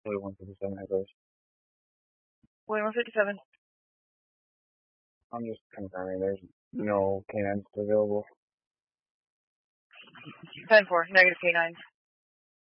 Willie 157 Echoes. Willie 157. I'm just confirming there's no canines available. 10-4, negative K9.